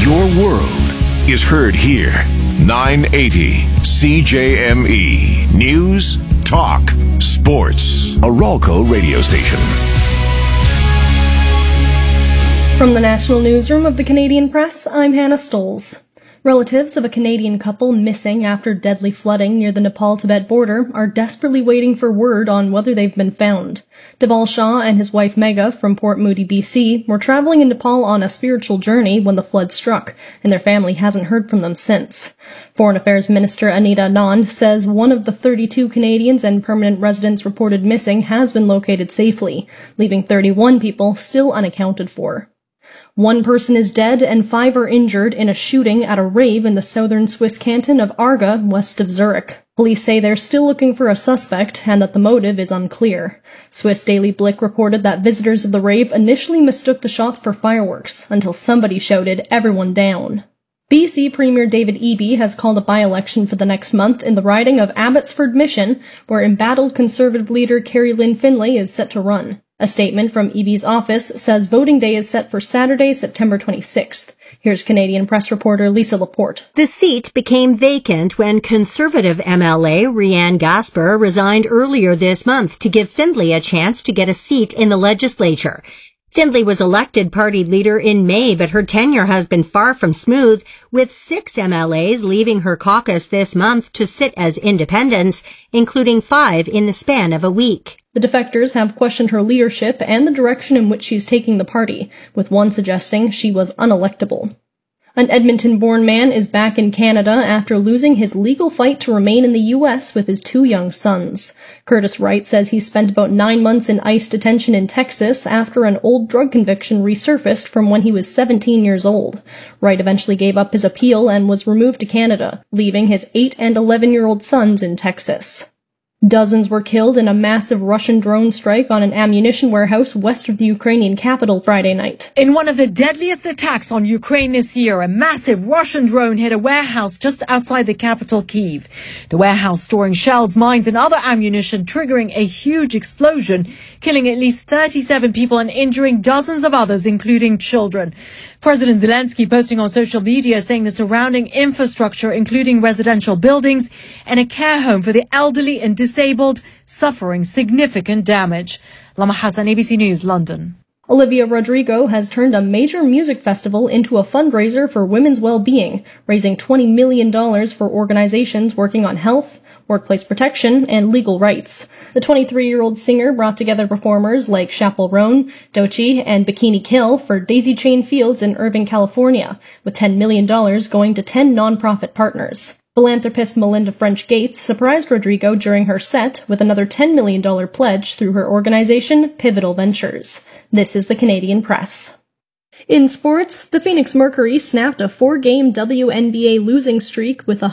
Your world is heard here. 980 CJME. News, talk, sports. A Ralco radio station. From the National Newsroom of the Canadian Press, I'm Hannah Stolz. Relatives of a Canadian couple missing after deadly flooding near the Nepal-Tibet border are desperately waiting for word on whether they've been found. Deval Shah and his wife Megha from Port Moody, BC, were traveling in Nepal on a spiritual journey when the flood struck, and their family hasn't heard from them since. Foreign Affairs Minister Anita Anand says one of the 32 Canadians and permanent residents reported missing has been located safely, leaving 31 people still unaccounted for. One person is dead and 5 are injured in a shooting at a rave in the southern Swiss canton of Arga, west of Zurich. Police say they're still looking for a suspect and that the motive is unclear. Swiss Daily Blick reported that visitors of the rave initially mistook the shots for fireworks until somebody shouted, "Everyone down." BC Premier David Eby has called a by-election for the next month in the riding of Abbotsford Mission, where embattled Conservative leader Kerry Lynn Finlay is set to run. A statement from Eby's office says voting day is set for Saturday, September 26th. Here's Canadian Press reporter Lisa Laporte. The seat became vacant when Conservative MLA Rianne Gasper resigned earlier this month to give Findlay a chance to get a seat in the legislature. Findlay was elected party leader in May, but her tenure has been far from smooth, with 6 MLAs leaving her caucus this month to sit as independents, including 5 in the span of a week. The defectors have questioned her leadership and the direction in which she's taking the party, with one suggesting she was unelectable. An Edmonton-born man is back in Canada after losing his legal fight to remain in the U.S. with his 2 young sons. Curtis Wright says he spent about 9 months in ICE detention in Texas after an old drug conviction resurfaced from when he was 17 years old. Wright eventually gave up his appeal and was removed to Canada, leaving his 8- and 11-year-old sons in Texas. Dozens were killed in a massive Russian drone strike on an ammunition warehouse west of the Ukrainian capital Friday night. In one of the deadliest attacks on Ukraine this year, a massive Russian drone hit a warehouse just outside the capital, Kyiv. The warehouse storing shells, mines and other ammunition, triggering a huge explosion, killing at least 37 people and injuring dozens of others, including children. President Zelensky posting on social media saying the surrounding infrastructure, including residential buildings and a care home for the elderly and disabled, suffering significant damage. Lama Hassan, ABC News, London. Olivia Rodrigo has turned a major music festival into a fundraiser for women's well-being, raising $20 million for organizations working on health, workplace protection, and legal rights. The 23-year-old singer brought together performers like Chappell Roan, Doechii, and Bikini Kill for Daisy Chain Fields in Irvine, California, with $10 million going to 10 nonprofit partners. Philanthropist Melinda French Gates surprised Rodrigo during her set with another $10 million pledge through her organization, Pivotal Ventures. This is the Canadian Press. In sports, the Phoenix Mercury snapped a 4-game WNBA losing streak with a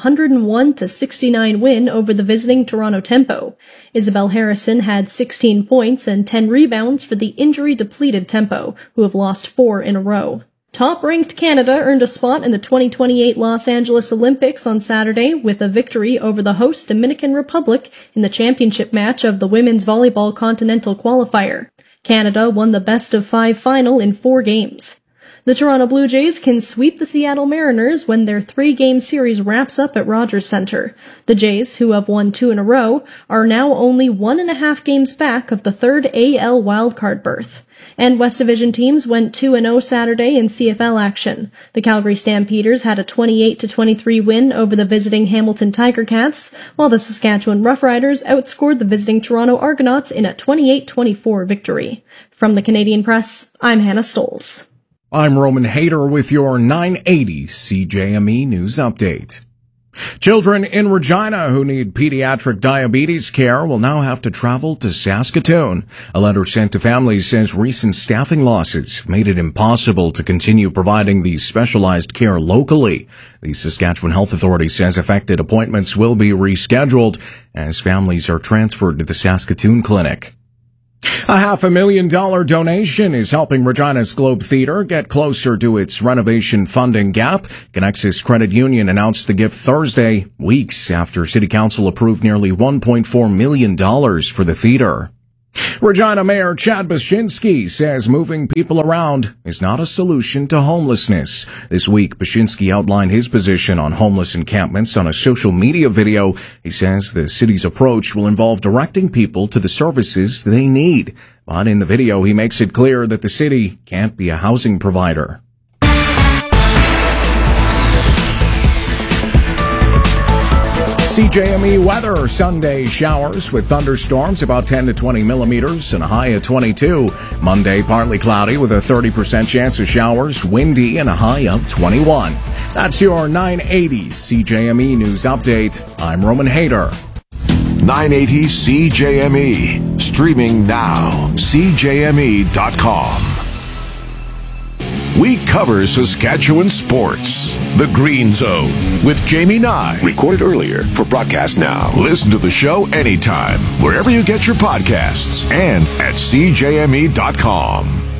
101-69 win over the visiting Toronto Tempo. Isabel Harrison had 16 points and 10 rebounds for the injury-depleted Tempo, who have lost 4 in a row. Top-ranked Canada earned a spot in the 2028 Los Angeles Olympics on Saturday with a victory over the host Dominican Republic in the championship match of the Women's Volleyball Continental Qualifier. Canada won the best-of-5 final in 4 games. The Toronto Blue Jays can sweep the Seattle Mariners when their 3-game series wraps up at Rogers Centre. The Jays, who have won 2 in a row, are now only 1.5 games back of the 3rd AL wildcard berth. And West Division teams went 2-0 Saturday in CFL action. The Calgary Stampeders had a 28-23 win over the visiting Hamilton Tiger Cats, while the Saskatchewan Roughriders outscored the visiting Toronto Argonauts in a 28-24 victory. From the Canadian Press, I'm Hannah Stolz. I'm Roman Hayter with your 980 CJME News Update. Children in Regina who need pediatric diabetes care will now have to travel to Saskatoon. A letter sent to families says recent staffing losses have made it impossible to continue providing these specialized care locally. The Saskatchewan Health Authority says affected appointments will be rescheduled as families are transferred to the Saskatoon Clinic. A $500,000 donation is helping Regina's Globe Theatre get closer to its renovation funding gap. Connexus Credit Union announced the gift Thursday, weeks after City Council approved nearly $1.4 million for the theatre. Regina Mayor Chad Baczynski says moving people around is not a solution to homelessness. This week, Baczynski outlined his position on homeless encampments on a social media video. He says the city's approach will involve directing people to the services they need. But in the video, he makes it clear that the city can't be a housing provider. CJME weather, Sunday showers with thunderstorms about 10 to 20 millimeters and a high of 22. Monday, partly cloudy with a 30% chance of showers, windy and a high of 21. That's your 980 CJME News Update. I'm Roman Hayter. 980 CJME. Streaming now. CJME.com. We cover Saskatchewan sports. The Green Zone with Jamie Nye. Recorded earlier for broadcast now. Listen to the show anytime, wherever you get your podcasts and at CJME.com.